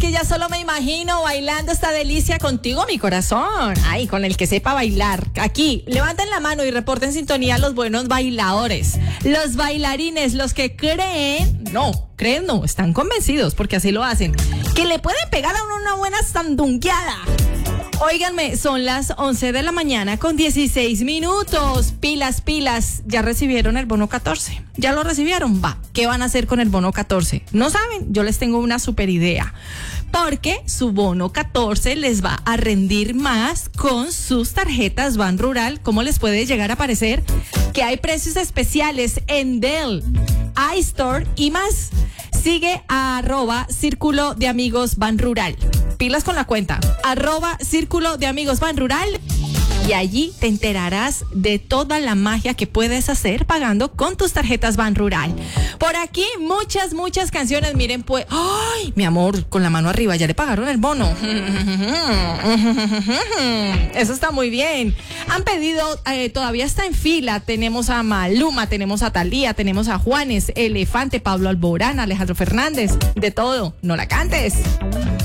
que ya solo me imagino bailando esta delicia contigo, mi corazón. Ay, con el que sepa bailar. Aquí, levanten la mano y reporten sintonía los buenos bailadores. Los bailarines, los que creen, no, están convencidos, porque así lo hacen, que le pueden pegar a uno una buena sandungueada. Óiganme, son las 11 de la mañana con 16 minutos. Pilas, ya recibieron el bono 14. ¿Ya lo recibieron? Va, ¿qué van a hacer con el bono 14? ¿No saben? Yo les tengo una super idea. Porque su bono 14 les va a rendir más con sus tarjetas Ban Rural. ¿Cómo les puede llegar a parecer? Que hay precios especiales en Dell, iStore y más. Sigue a @Círculo de Amigos Ban Rural. Pilas con la cuenta, @Círculo de Amigos Ban Rural. Y allí te enterarás de toda la magia que puedes hacer pagando con tus tarjetas Ban Rural. Por aquí muchas canciones. Miren, pues, ¡ay, mi amor! Con la mano arriba, ya le pagaron el bono. Eso está muy bien. Han pedido, todavía está en fila. Tenemos a Maluma, tenemos a Thalía, tenemos a Juanes, Elefante, Pablo Alborán, Alejandro Fernández. De todo, no la cantes.